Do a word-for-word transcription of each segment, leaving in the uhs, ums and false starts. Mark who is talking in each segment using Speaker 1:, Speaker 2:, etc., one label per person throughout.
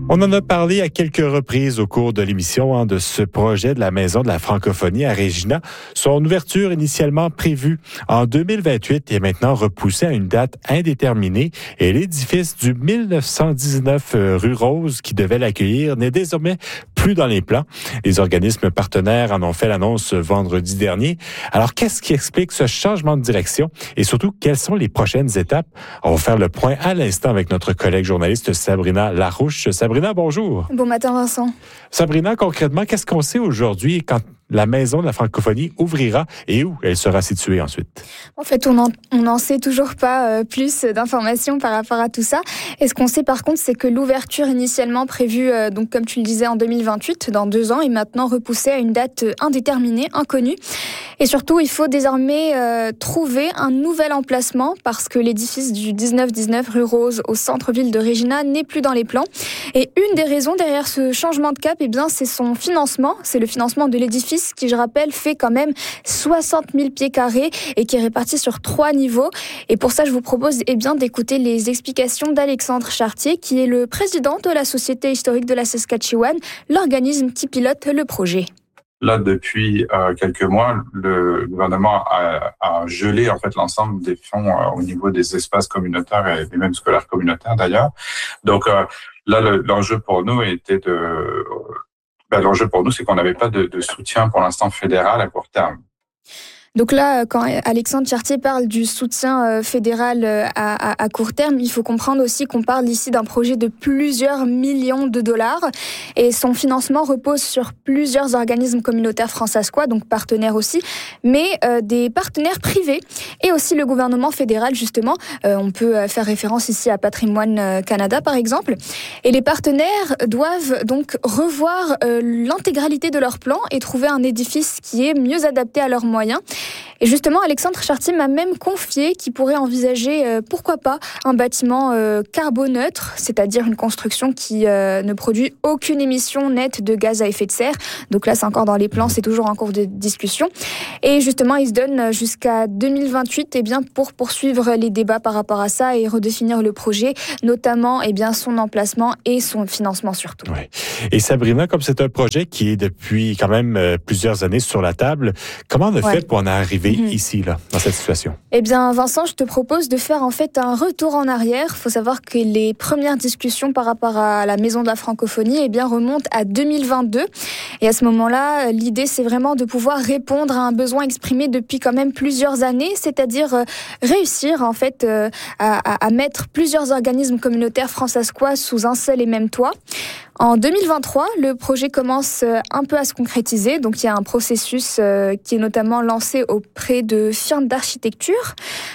Speaker 1: On en a parlé à quelques reprises au cours de l'émission hein, de ce projet de la Maison de la francophonie à Regina. Son ouverture initialement prévue en deux mille vingt-huit est maintenant repoussée à une date indéterminée et l'édifice du mille neuf cent dix-neuf euh, rue Rose qui devait l'accueillir n'est désormais plus dans les plans. Les organismes partenaires en ont fait l'annonce vendredi dernier. Alors, qu'est-ce qui explique ce changement de direction et surtout, quelles sont les prochaines étapes? On va faire le point à l'instant avec notre collègue journaliste Sabrina Larouche. Sabrina, bonjour.
Speaker 2: Bon matin, Vincent.
Speaker 1: Sabrina, concrètement, qu'est-ce qu'on sait aujourd'hui quand la Maison de la francophonie ouvrira et où elle sera située ensuite?
Speaker 2: En fait, on n'en sait toujours pas euh, plus d'informations par rapport à tout ça. Et ce qu'on sait par contre, c'est que l'ouverture initialement prévue, euh, donc comme tu le disais, en deux mille vingt-huit, dans deux ans, est maintenant repoussée à une date indéterminée, inconnue. Et surtout, il faut désormais euh, trouver un nouvel emplacement parce que l'édifice du dix-neuf dix-neuf rue Rose au centre-ville de Regina n'est plus dans les plans. Et une des raisons derrière ce changement de cap, eh bien, c'est son financement. C'est le financement de l'édifice qui, je rappelle, fait quand même soixante mille pieds carrés et qui est réparti sur trois niveaux. Et pour ça, je vous propose eh bien, d'écouter les explications d'Alexandre Chartier, qui est le président de la Société historique de la Saskatchewan, l'organisme qui pilote le projet.
Speaker 3: Là, depuis euh, quelques mois, le gouvernement a, a gelé en fait l'ensemble des fonds euh, au niveau des espaces communautaires et, et même scolaires communautaires d'ailleurs. Donc euh, là, le, l'enjeu pour nous était de... Euh, ben, l'enjeu pour nous, c'est qu'on n'avait pas de, de soutien pour l'instant fédéral à court terme.
Speaker 2: Donc là, quand Alexandre Chartier parle du soutien fédéral à, à, à court terme, il faut comprendre aussi qu'on parle ici d'un projet de plusieurs millions de dollars et son financement repose sur plusieurs organismes communautaires fransaskois, donc partenaires aussi, mais euh, des partenaires privés et aussi le gouvernement fédéral justement. Euh, on peut faire référence ici à Patrimoine Canada par exemple. Et les partenaires doivent donc revoir euh, l'intégralité de leur plan et trouver un édifice qui est mieux adapté à leurs moyens. Et justement, Alexandre Chartier m'a même confié qu'il pourrait envisager, euh, pourquoi pas, un bâtiment euh, carboneutre, c'est-à-dire une construction qui euh, ne produit aucune émission nette de gaz à effet de serre. Donc là, c'est encore dans les plans, c'est toujours en cours de discussion. Et justement, il se donne jusqu'à deux mille vingt-huit eh bien, pour poursuivre les débats par rapport à ça et redéfinir le projet, notamment eh bien, son emplacement et son financement surtout.
Speaker 1: Oui. Et Sabrina, comme c'est un projet qui est depuis quand même euh, plusieurs années sur la table, comment on a
Speaker 2: ouais.
Speaker 1: fait pour en arriver mmh. ici, là, dans cette situation?
Speaker 2: Eh bien, Vincent, je te propose de faire en fait un retour en arrière. Il faut savoir que les premières discussions par rapport à la Maison de la francophonie eh bien, remontent à deux mille vingt-deux. Et à ce moment-là, l'idée, c'est vraiment de pouvoir répondre à un besoin exprimé depuis quand même plusieurs années, c'est-à-dire euh, réussir en fait euh, à, à mettre plusieurs organismes communautaires fransaskois sous un seul et même toit. En deux mille vingt-trois, le projet commence un peu à se concrétiser. Donc, il y a un processus euh, qui est notamment lancé auprès de firmes d'architecture.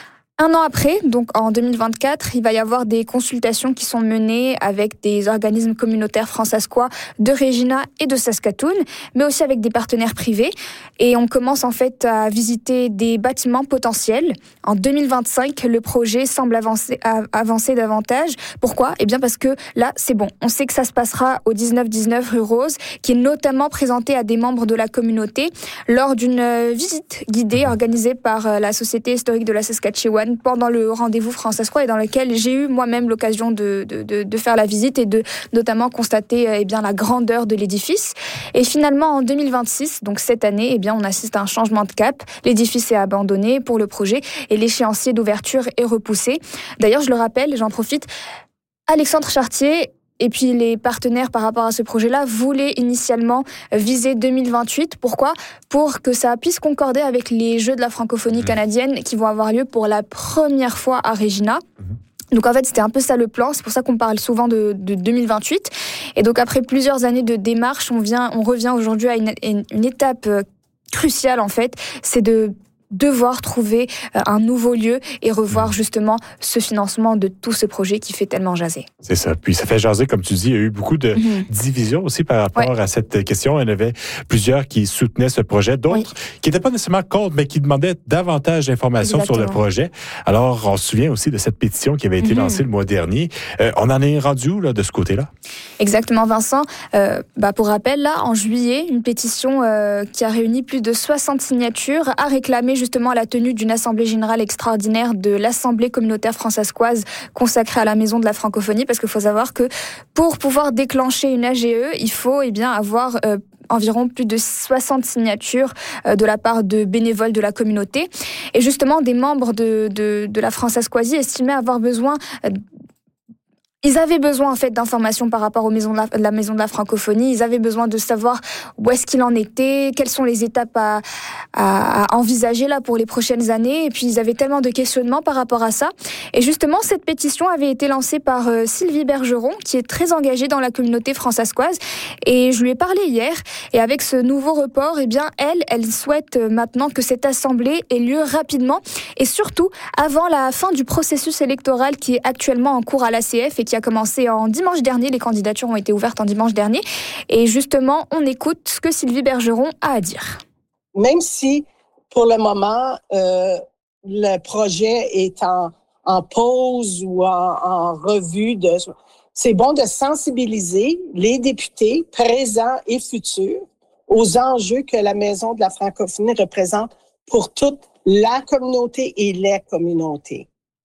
Speaker 2: Un an après, donc en deux mille vingt-quatre, il va y avoir des consultations qui sont menées avec des organismes communautaires fransaskois de Regina et de Saskatoon, mais aussi avec des partenaires privés. Et on commence en fait à visiter des bâtiments potentiels. En deux mille vingt-cinq, le projet semble avancer, avancer davantage. Pourquoi ? Eh bien parce que là, c'est bon. On sait que ça se passera au dix-neuf dix-neuf rue Rose, qui est notamment présenté à des membres de la communauté lors d'une visite guidée organisée par la Société historique de la Saskatchewan pendant le rendez-vous fransaskois et dans lequel j'ai eu moi-même l'occasion de, de, de, de faire la visite et de notamment constater eh bien, la grandeur de l'édifice. Et finalement, en deux mille vingt-six, donc cette année, eh bien, on assiste à un changement de cap. L'édifice est abandonné pour le projet et l'échéancier d'ouverture est repoussé. D'ailleurs, je le rappelle, j'en profite, Alexandre Chartier et puis les partenaires par rapport à ce projet-là voulaient initialement viser deux mille vingt-huit. Pourquoi ? Pour que ça puisse concorder avec les Jeux de la francophonie canadienne qui vont avoir lieu pour la première fois à Regina. Donc en fait, c'était un peu ça le plan. C'est pour ça qu'on parle souvent de, de deux mille vingt-huit. Et donc après plusieurs années de démarche, on, vient, on revient aujourd'hui à une, une étape cruciale en fait. C'est de devoir trouver un nouveau lieu et revoir justement ce financement de tout ce projet qui fait tellement jaser.
Speaker 1: C'est ça. Puis ça fait jaser, comme tu dis, il y a eu beaucoup de mm-hmm. divisions aussi par rapport ouais. à cette question. Il y en avait plusieurs qui soutenaient ce projet, d'autres oui. qui n'étaient pas nécessairement contre, mais qui demandaient davantage d'informations Exactement. sur le projet. Alors, on se souvient aussi de cette pétition qui avait été mm-hmm. lancée le mois dernier. Euh, on en est rendu où là, de ce côté-là?
Speaker 2: Exactement, Vincent. Euh, bah pour rappel, là, en juillet, une pétition euh, qui a réuni plus de soixante signatures a réclamé justement la tenue d'une assemblée générale extraordinaire de l'Assemblée communautaire françaiscoise consacrée à la Maison de la Francophonie, parce qu'il faut savoir que pour pouvoir déclencher une A G E, il faut eh bien avoir euh, environ plus de soixante signatures euh, de la part de bénévoles de la communauté. Et justement, des membres de, de, de la Françaiscoisie estimaient avoir besoin... Euh, Ils avaient besoin en fait d'informations par rapport aux maisons de la, de la Maison de la Francophonie. Ils avaient besoin de savoir où est-ce qu'il en était, quelles sont les étapes à, à, à envisager là pour les prochaines années. Et puis ils avaient tellement de questionnements par rapport à ça. Et justement, cette pétition avait été lancée par euh, Sylvie Bergeron, qui est très engagée dans la communauté françaiscoise. Et je lui ai parlé hier. Et avec ce nouveau report, eh bien elle, elle souhaite maintenant que cette assemblée ait lieu rapidement et surtout avant la fin du processus électoral qui est actuellement en cours à l'A C F et qui a commencé en dimanche dernier. Les candidatures ont été ouvertes en dimanche dernier. Et justement, on écoute ce que Sylvie Bergeron a à dire.
Speaker 4: Même si, pour le moment, euh, le projet est en, en pause ou en, en revue, de, c'est bon de sensibiliser les députés présents et futurs aux enjeux que la Maison de la Francophonie représente pour toute la communauté et les communautés.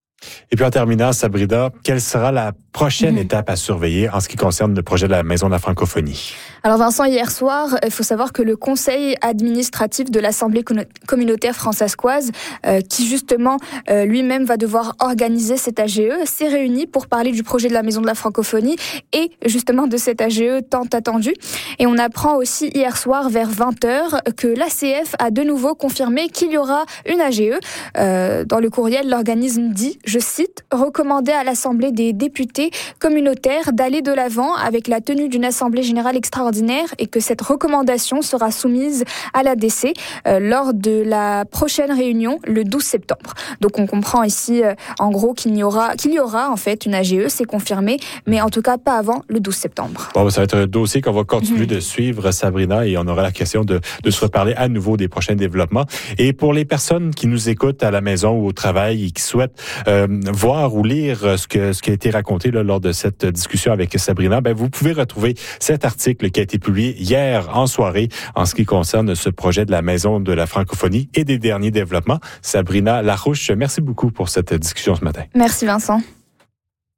Speaker 1: Et puis en terminant, Sabrina, quelle sera la prochaine mmh. étape à surveiller en ce qui concerne le projet de la Maison de la Francophonie?
Speaker 2: Alors Vincent, hier soir, il faut savoir que le conseil administratif de l'Assemblée communautaire françaiscoise, euh, qui justement euh, lui-même va devoir organiser cette A G E, s'est réuni pour parler du projet de la Maison de la Francophonie et justement de cette A G E tant attendue. Et on apprend aussi hier soir vers vingt heures que l'A C F a de nouveau confirmé qu'il y aura une A G E. Euh, dans le courriel, l'organisme dit, je cite, « recommander à l'Assemblée des députés communautaires d'aller de l'avant avec la tenue d'une Assemblée générale extraordinaire et que cette recommandation sera soumise à l'A D C euh, lors de la prochaine réunion le douze septembre. » Donc on comprend ici euh, en gros qu'il y aura, qu'il y aura en fait une A G E, c'est confirmé, mais en tout cas pas avant le douze septembre.
Speaker 1: Bon, ça va être un dossier qu'on va continuer mmh. de suivre, Sabrina, et on aura la question de, de se reparler à nouveau des prochains développements. Et pour les personnes qui nous écoutent à la maison ou au travail et qui souhaitent euh, voir ou lire ce, que, ce qui a été raconté là, lors de cette discussion avec Sabrina, ben, vous pouvez retrouver cet article qui a été publié hier en soirée en ce qui concerne ce projet de la Maison de la Francophonie et des derniers développements. Sabrina Larouche, merci beaucoup pour cette discussion ce matin.
Speaker 2: Merci Vincent.